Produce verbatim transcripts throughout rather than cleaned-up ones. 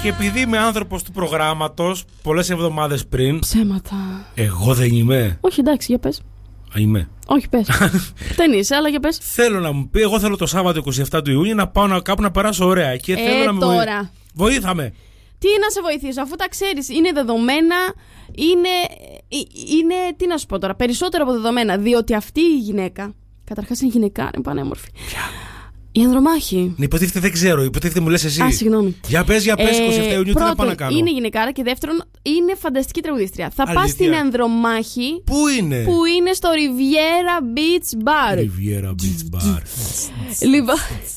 Και επειδή είμαι άνθρωπος του προγράμματος πολλές εβδομάδες πριν. Ψέματα. Εγώ δεν είμαι. Όχι, εντάξει, για πες. Α, είμαι. Όχι, πες. Δεν είσαι, αλλά για πες. Θέλω να μου πει, εγώ θέλω το Σάββατο είκοσι επτά του Ιούνιου να πάω να, κάπου να περάσω ωραία. Και Ε, θέλω να με τώρα. βοη... Βοήθαμε. Τι να σε βοηθήσω, αφού τα ξέρεις, είναι δεδομένα, είναι, είναι, τι να σου πω τώρα, περισσότερο από δεδομένα, διότι αυτή η γυναίκα, καταρχάς είναι γυναικά, είναι πανέμορφη. Ποια? Η Ανδρομάχη. Ναι, υποτίθεται δεν ξέρω, υποτίθεται μου λες εσύ. Α, συγγνώμη. Για πες, για πες, είκοσι επτά Ιουνίου, τι θα πάω να κάνω. Είναι γυναικάρα και δεύτερον, είναι φανταστική τραγουδίστρια. Θα Αλήθεια. πας στην Ανδρομάχη. Πού είναι? Που είναι στο Riviera Beach Bar. Riviera Beach Bar. Λοιπόν,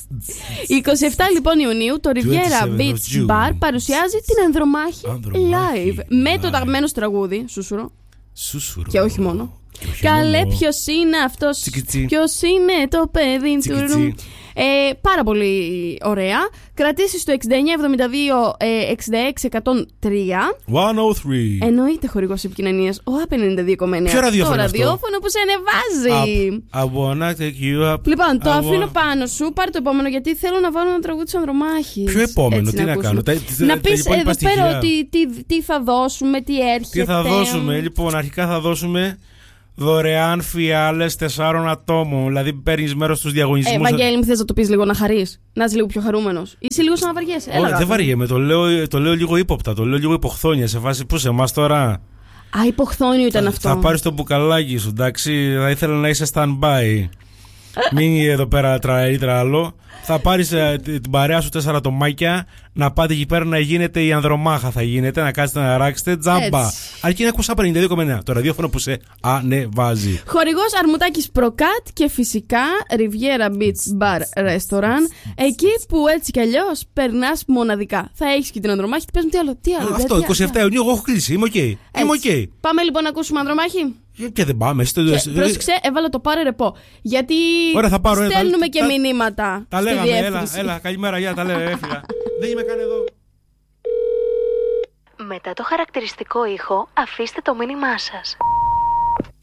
είκοσι επτά λοιπόν Ιουνίου το Riviera Beach Bar παρουσιάζει την Ανδρομάχη live. Με το ταγμένο τραγούδι, Σούσουρο. Σούσουρο. Και όχι μόνο. Καλέ, ποιος είναι αυτός, ποιος είναι το παιδί του. Ε, πάρα πολύ ωραία. Κρατήσεις το εξήντα εννιά εβδομήντα δύο εξήντα έξι εκατόν τρία. εκατόν τρία. Εννοείται χορηγός επικοινωνίας. Ο ΑΠ ενενήντα δύο κόμμα εννέα. Ποιο ραδιόφωνο το αυτό? ραδιόφωνο που σε ανεβάζει. Up. I wanna take you up. Λοιπόν, το I αφήνω wanna... πάνω σου. Πάρε το επόμενο, γιατί θέλω να βάλω ένα τραγούδι της Ανδρομάχης. Ποιο επόμενο, έτσι, τι να, να κάνω. Τα, να πεις τα εδώ στοιχεία. πέρα ότι τι, τι θα δώσουμε, τι έρχεται. Τι θα δώσουμε, λοιπόν, αρχικά θα δώσουμε δωρεάν φιάλες τεσσάρων ατόμων. Δηλαδή παίρνεις μέρος στους διαγωνισμούς. Ε, Βαγγέλη, μου θες να το πεις λίγο να χαρείς? Να είσαι λίγο πιο χαρούμενος. Είσαι λίγο σαν να βαριέσαι. Όχι, δεν βαριέμαι. Το λέω, το λέω λίγο ύποπτα. Το λέω λίγο υποχθόνια. Σε φάση που σε εμάς τώρα. Α, υποχθόνιο ήταν θα, αυτό. Θα πάρεις το μπουκαλάκι σου, εντάξει. Θα ήθελα να είσαι stand-by. Μην εδώ πέρα τραλή τραλό. Θα πάρεις ε, την παρέα σου τέσσερα τομάκια. Να πάτε εκεί πέρα να γίνεται η Ανδρομάχα. Θα γίνεται, να κάτσετε να ράξετε τζάμπα. Αρκεί να ακούσα πενήντα δύο κόμμα εννέα. Το ραδιόφωνο που σε ανεβάζει. Χορηγός Αρμουτάκης Προκάτ και φυσικά Riviera Beach Bar Restaurant. Εκεί που έτσι κι αλλιώς περνάς μοναδικά. Θα έχεις και την Ανδρομάχη. Πες μου τι άλλο. Τι άλλο Αυτό, είκοσι επτά Ιουνίου, εγώ έχω κλείσει. Είμαι οκ. Okay. Είμαι okay. Πάμε λοιπόν να ακούσουμε Ανδρομάχη. Και δεν πάμε. Στο... Και, πρόσεξε, έβαλα το πάρε ρεπό. Γιατί Ωραία, θα πάρω, στέλνουμε τα, και τα, μηνύματα. Τα στη λέγαμε, διεύθυνση. έλα, έλα, καλημέρα, γεια, τα λέγαμε, έφυγα. Δεν είμαι καν εδώ. Μετά το χαρακτηριστικό ήχο, αφήστε το μήνυμά σας.